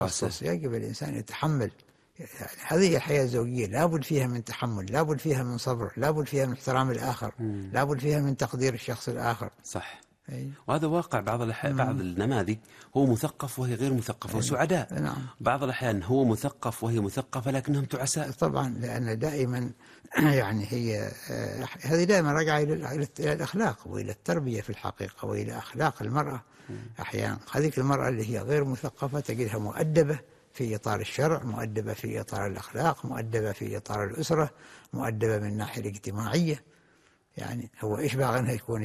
تخصص يجب الإنسان يتحمل. يعني هذه الحياة الزوجية لابد فيها من تحمل، لابد فيها من صبر، لابد فيها من احترام الآخر، لابد فيها من تقدير الشخص الآخر. صح. أي. وهذا واقع بعض النماذج هو مثقف وهي غير مثقفة وسعداء. نعم. بعض الأحيان هو مثقف وهي مثقفة لكنهم تعساء. طبعا، لأن دائما يعني هذه دائما راجعة إلى الأخلاق وإلى التربية في الحقيقة وإلى أخلاق المرأة. أحيانا هذه المرأة اللي هي غير مثقفة تجدها مؤدبة في إطار الشرع، مؤدبة في إطار الأخلاق، مؤدبة في إطار الأسرة، مؤدبة من الناحية الاجتماعية. يعني هو إيش باغي أنها يكون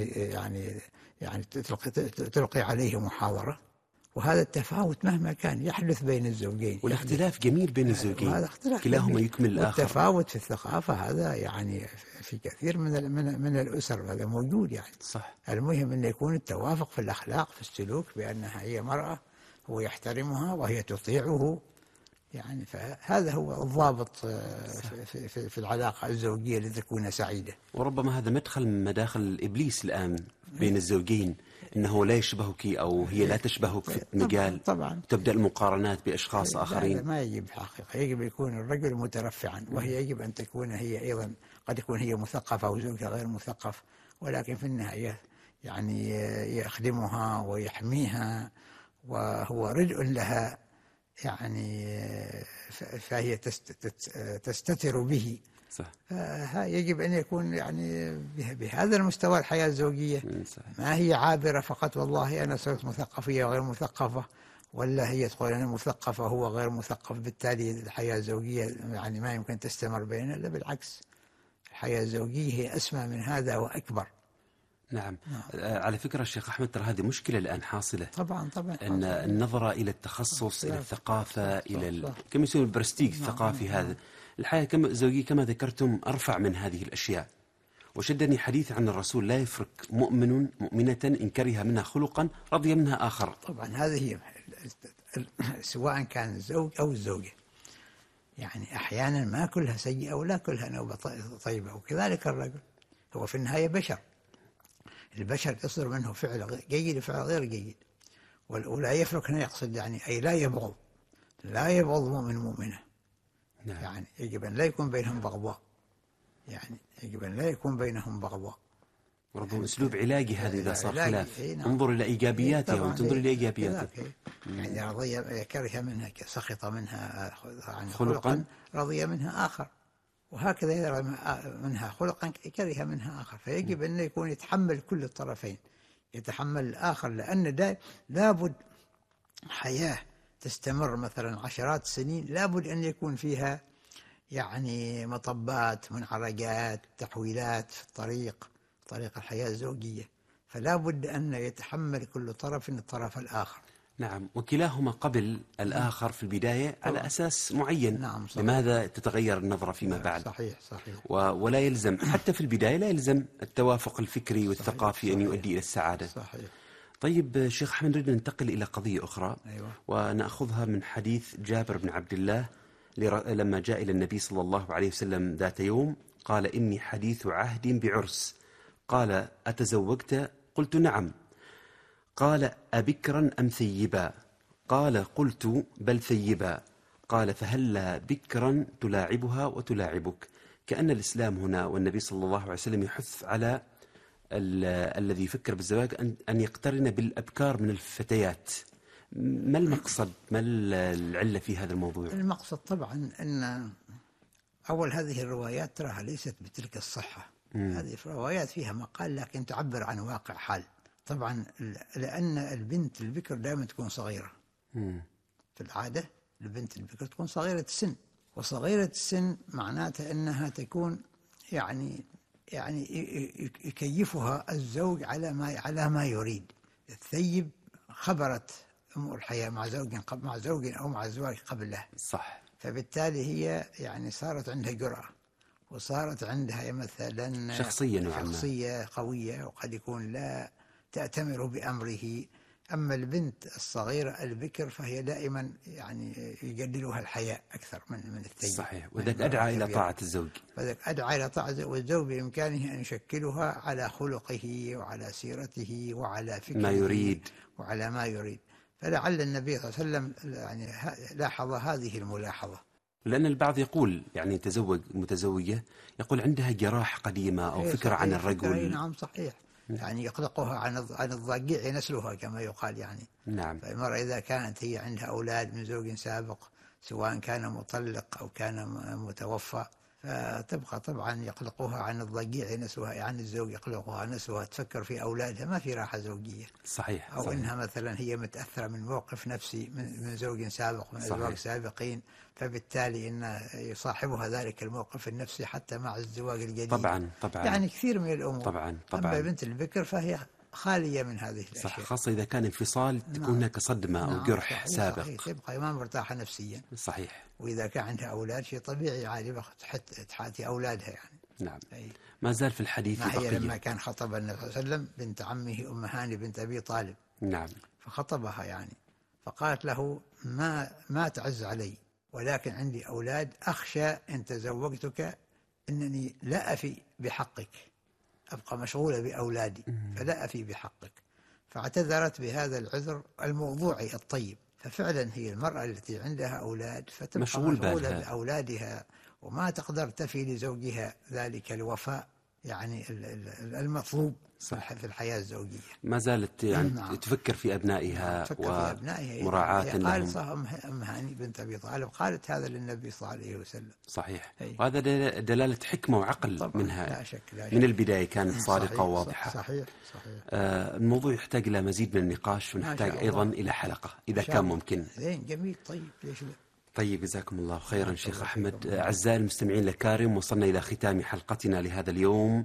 يعني تلقي عليه محاضرة. وهذا التفاوت مهما كان يحدث بين الزوجين، والاختلاف جميل بين الزوجين، كلاهما يكمل الآخر. والتفاوت في الثقافة هذا يعني في كثير من الأسر هذا موجود يعني. صح. المهم أن يكون التوافق في الأخلاق في السلوك، بأنها هي مرأة هو يحترمها وهي تطيعه يعني. فهذا هو الضابط في العلاقة الزوجية لتكون سعيدة. وربما هذا مدخل من مداخل إبليس الآن بين الزوجين، إنه لا يشبهك أو هي لا تشبهك في المجال. طبعا تبدأ المقارنات بأشخاص آخرين. لا، ما يجب الحقيقة. يجب يكون الرجل مترفعا، وهي يجب أن تكون هي أيضا قد يكون هي مثقفة وزوجها غير مثقف، ولكن في النهاية يعني يخدمها ويحميها وهو رجل لها يعني، فهي تستتر به. صح. يجب أن يكون يعني بهذا المستوى الحياة الزوجية. ما هي عابرة فقط والله أنا صرت مثقفية وغير مثقفة، ولا هي تقول أنا مثقفة وهو غير مثقف، بالتالي الحياة الزوجية يعني ما يمكن تستمر بيننا. لا بالعكس، الحياة الزوجية هي أسمى من هذا وأكبر. نعم. على فكرة الشيخ أحمد، ترى هذه مشكلة الآن حاصلة. طبعا أن النظرة إلى التخصص، إلى الثقافة، إلى كما يسمى البرستيج الثقافي. هذا الحياة الزوجية كما ذكرتم أرفع من هذه الأشياء. وشدني حديث عن الرسول: لا يفرق مؤمن مؤمنة إن كره منها خلقا رضي منها آخر. طبعا هذه هي سواء كان الزوج أو الزوجة. يعني أحيانا ما كلها سيئة ولا كلها نوبة طيبة، وكذلك الرجل هو في النهاية بشر. البشر يصدر منه فعل جيد وفعل غير جيد، ولا يفرق هنا يقصد يعني أي لا يبغض مؤمن مؤمنة. نعم. يعني يجب أن لا يكون بينهم بغضاء، يعني يجب أن لا يكون بينهم بغضاء. وربما يعني أسلوب علاجي هذا إذا صار خلاف. انظر إلى إيجابياتها وتنظر إلى إيجابياتها. يعني رضي كره منها سخط منها خلقا رضي منها آخر، وهكذا إذا منها خلقا كره منها آخر. فيجب أن يكون يتحمل كل الطرفين، يتحمل الآخر، لأن لابد حياة تستمر مثلا عشرات السنين لابد أن يكون فيها يعني مطبات، منعرجات، تحويلات في طريق الحياة الزوجية. فلا بد أن يتحمل كل طرف الطرف الآخر. نعم. وكلاهما قبل الآخر في البداية على أساس معين. نعم صحيح. لماذا تتغير النظرة فيما بعد؟ صحيح. ولا يلزم حتى في البداية لا يلزم التوافق الفكري والثقافي أن يؤدي إلى السعادة. صحيح. طيب شيخ أحمد، نريد ننتقل إلى قضية أخرى. أيوة. ونأخذها من حديث جابر بن عبد الله لما جاء إلى النبي صلى الله عليه وسلم ذات يوم قال: إني حديث عهد بعرس. قال: أتزوجت؟ قلت: نعم. قال: أبكرا أم ثيبا؟ قال: قلت: بل ثيبا. قال: فهلا بكرا تلاعبها وتلاعبك. كأن الإسلام هنا والنبي صلى الله عليه وسلم يحث على الذي يفكر بالزواج أن يقترن بالأبكار من الفتيات. ما المقصد، ما العلة في هذا الموضوع؟ المقصد طبعا أن أول هذه الروايات تراها ليست بتلك الصحة. هذه الروايات فيها مقال لكن تعبر عن واقع حال. طبعا لأن البنت البكر دائما تكون صغيرة. في العادة البنت البكر تكون صغيرة السن، وصغيرة السن معناتها أنها تكون يعني يكيفها الزوج على ما يريد. الثيب خبرت أمور الحياة مع زوج أو مع زواج قبله. صح. فبالتالي هي يعني صارت عندها جرأة، وصارت عندها مثلا شخصية قوية، وقد يكون لا تأتمر بأمره. أما البنت الصغيرة البكر فهي دائما يعني يجدلها الحياء أكثر من الثيب. صحيح. وذلك أدعى إلى طاعة الزوج. والزوج بإمكانه أن يشكلها على خلقه وعلى سيرته وعلى فكره ما يريد. وعلى ما يريد. فلعل النبي صلى الله عليه وسلم يعني لاحظ هذه الملاحظة. لأن البعض يقول يعني تزوج متزوجة يقول عندها جراح قديمة أو فكرة عن الرجل. نعم صحيح. يعني يقلقها عن الضجيع نسلها كما يقال يعني. نعم. فالمرأة إذا كانت هي عندها أولاد من زوج سابق سواء كان مطلق أو كان متوفى، فتبقى طبعا يقلقها عن الضجيع نسوها، عن الزوج يقلقها نسوها، تفكر في أولادها، ما في راحة زوجية. صحيح. أو صحيح. إنها مثلا هي متأثرة من موقف نفسي من زوج سابق، من أزواج سابقين، فبالتالي إن يصاحبها ذلك الموقف النفسي حتى مع الزواج الجديد. طبعا. يعني كثير من الأمور. طبعا. أما بنت البكر فهي خالية من هذه الأشياء. صح، خاصة إذا كان انفصال تكون هناك صدمة أو جرح سابق. صحيح. تبقى ما مرتاحة نفسيا. صحيح. وإذا كان عندها أولاد شيء طبيعي عادي تحاتي أولادها يعني. نعم. ما زال في الحديث ما هي لما كان خطب النبي صلى الله عليه وسلم بنت عمه أم هاني بنت أبي طالب. نعم. فخطبها يعني، فقالت له ما تعز علي، ولكن عندي أولاد أخشى إن تزوجتك أنني لا أفي بحقك، أبقى مشغولة بأولادي فلا أفي بحقك. فاعتذرت بهذا العذر الموضوعي الطيب. ففعلا هي المرأة التي عندها أولاد فتبقى مشغولة بأولادها وما تقدر تفي لزوجها ذلك الوفاء يعني المطلوب في الحياة الزوجية. ما زالت يعني تفكر في أبنائها ومراعاة لهم. قالت أم هاني بنت أبي طالب قالت هذا للنبي صلى الله عليه وسلم. صحيح. وهذا دلالة حكمة وعقل منها. لا شك. من البداية كانت صادقة وواضحة. صحيح. الموضوع يحتاج إلى مزيد من النقاش، ونحتاج أيضا إلى حلقة إذا كان ممكن. زين جميل. طيب ليش لا. طيب جزاكم الله خيرا شيخ أحمد. أعزائي المستمعين الكرام، وصلنا إلى ختام حلقتنا لهذا اليوم.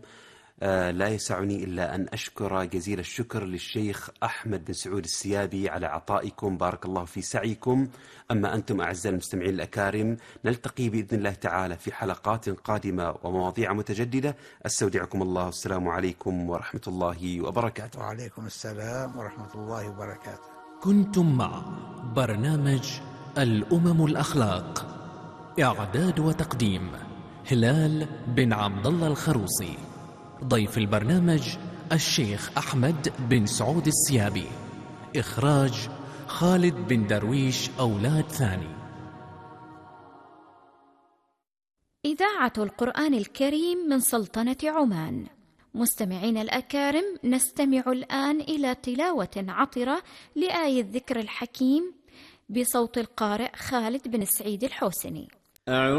لا يسعني إلا أن أشكر جزيل الشكر للشيخ أحمد بن سعود السيابي على عطائكم، بارك الله في سعيكم. أما أنتم أعزائي المستمعين الأكارم، نلتقي بإذن الله تعالى في حلقات قادمة ومواضيع متجددة. أستودعكم الله، والسلام عليكم ورحمة الله وبركاته. وعليكم السلام ورحمة الله وبركاته. كنتم مع برنامج الأمم الأخلاق، إعداد وتقديم هلال بن عبد الله الخروصي. ضيف البرنامج الشيخ أحمد بن سعود السيابي. إخراج خالد بن درويش أولاد ثاني. إذاعة القرآن الكريم من سلطنة عمان. مستمعين الأكارم، نستمع الآن إلى تلاوة عطرة لآية الذكر الحكيم بصوت القارئ خالد بن سعيد الحوسني.